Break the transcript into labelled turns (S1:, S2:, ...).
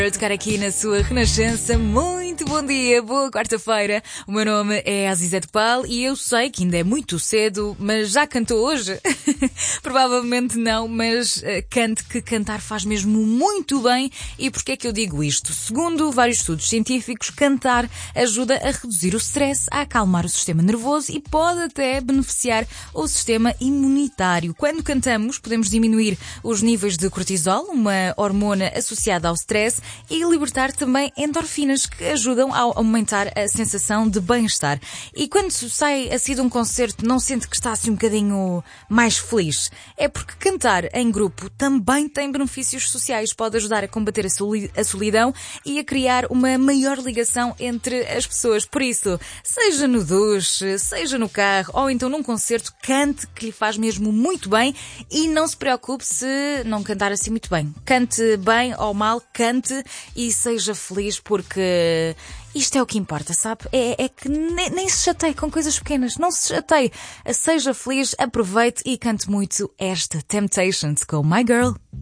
S1: Eu tocar aqui na sua Renascença. Muito bom dia, boa quarta-feira. O meu nome é Azizete Pal e eu sei que ainda é muito cedo, mas já cantou hoje? Provavelmente não, mas cante, que cantar faz mesmo muito bem. E porquê é que eu digo isto? Segundo vários estudos científicos, cantar ajuda a reduzir o stress, a acalmar o sistema nervoso e pode até beneficiar o sistema imunitário. Quando cantamos, podemos diminuir os níveis de cortisol, uma hormona associada ao stress, e libertar também endorfinas que ajudam a aumentar a sensação de bem-estar. E quando sai assim de um concerto, não sente que está assim um bocadinho mais feliz? É porque cantar em grupo também tem benefícios sociais. Pode ajudar a combater a solidão e a criar uma maior ligação entre as pessoas. Por isso, seja no duche, seja no carro ou então num concerto, cante, que lhe faz mesmo muito bem, e não se preocupe se não cantar assim muito bem. Cante bem ou mal, cante e seja feliz, porque isto é o que importa, sabe? É que nem se chateie com coisas pequenas, não se chateie. Seja feliz, aproveite e cante muito esta Temptations com My Girl.